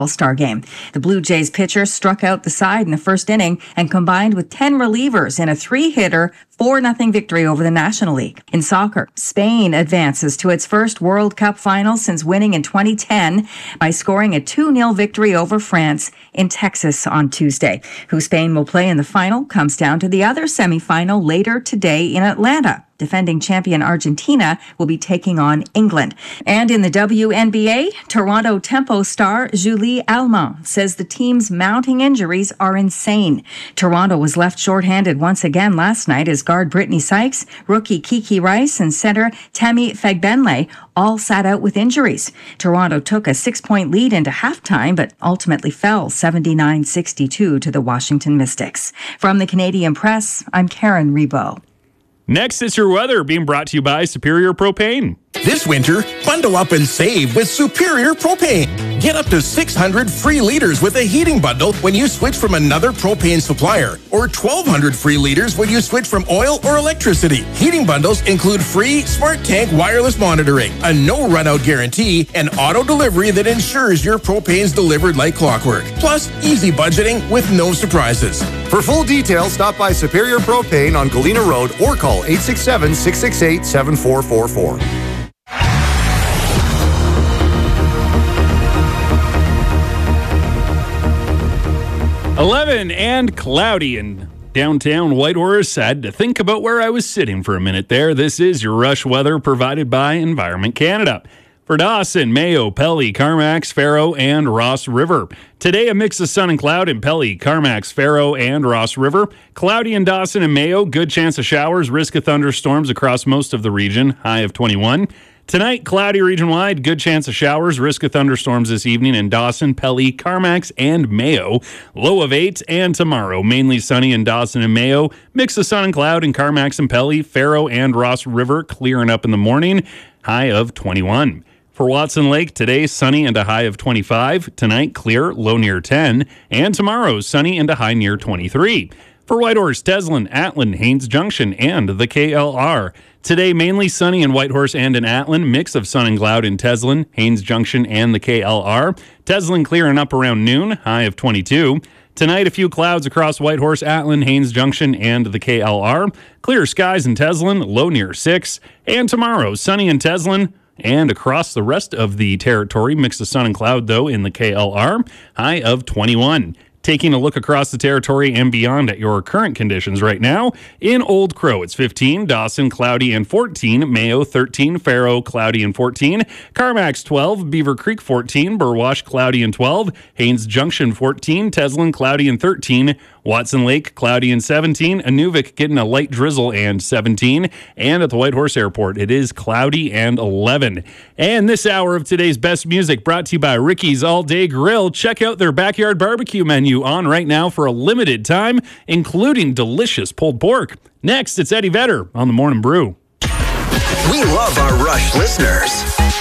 All-Star game. The Blue Jays pitcher struck out the side in the first inning and combined with 10 relievers in a 3-hitter 4-0 victory over the National League. In soccer, Spain advances to its first World Cup final since winning in 2010 by scoring a 2-0 victory over France in Texas on Tuesday. Who Spain will play in the final comes down to the other semifinal later today in Atlanta. Defending champion Argentina will be taking on England. And in the WNBA, Toronto Tempo star Julie Allemand says the team's mounting injuries are insane. Toronto was left shorthanded once again last night as guard Brittany Sykes, rookie Kiki Rice, and center Tammy Fagbenle all sat out with injuries. Toronto took a 6-point lead into halftime, but ultimately fell 79-62 to the Washington Mystics. From the Canadian Press, I'm Karen Rebo. Next is your weather, being brought to you by Superior Propane. This winter, bundle up and save with Superior Propane. Get up to 600 free liters with a heating bundle when you switch from another propane supplier, or 1,200 free liters when you switch from oil or electricity. Heating bundles include free Smart Tank wireless monitoring, a no run-out guarantee, and auto delivery that ensures your propane's delivered like clockwork. Plus, easy budgeting with no surprises. For full details, stop by Superior Propane on Galena Road or call 867-668-7444. 11 and cloudy in downtown Whitehorse. I had to think about where I was sitting for a minute there. This is your rush weather provided by Environment Canada. For Dawson, Mayo, Pelly, Carmacks, Faro, and Ross River. Today, a mix of sun and cloud in Pelly, Carmacks, Faro, and Ross River. Cloudy in Dawson and Mayo. Good chance of showers. Risk of thunderstorms across most of the region. High of 21. Tonight, cloudy region-wide, good chance of showers, risk of thunderstorms this evening in Dawson, Pelly, Carmacks, and Mayo. Low of 8, and tomorrow, mainly sunny in Dawson and Mayo. Mix of sun and cloud in Carmacks and Pelly, Faro, and Ross River, clearing up in the morning. High of 21. For Watson Lake, today, sunny and a high of 25. Tonight, clear, low near 10. And tomorrow, sunny and a high near 23. For Whitehorse, Teslin, Atlin, Haines Junction, and the KLR. Today, mainly sunny in Whitehorse and in Atlin. Mix of sun and cloud in Teslin, Haines Junction, and the KLR. Teslin clearing up around noon, high of 22. Tonight, a few clouds across Whitehorse, Atlin, Haines Junction, and the KLR. Clear skies in Teslin, low near 6. And tomorrow, sunny in Teslin and across the rest of the territory. Mix of sun and cloud, though, in the KLR. High of 21. Taking a look across the territory and beyond at your current conditions right now. In Old Crow, it's 15. Dawson, cloudy and 14. Mayo, 13. Faro, cloudy and 14. Carmacks, 12. Beaver Creek, 14. Burwash, cloudy and 12. Haines Junction, 14. Teslin, cloudy and 13. Watson Lake, cloudy and 17. Inuvik getting a light drizzle and 17. And at the Whitehorse Airport, it is cloudy and 11. And this hour of today's best music brought to you by Ricky's All Day Grill. Check out their backyard barbecue menu on right now for a limited time, including delicious pulled pork. Next, it's Eddie Vedder on The Morning Brew. We love our Rush listeners.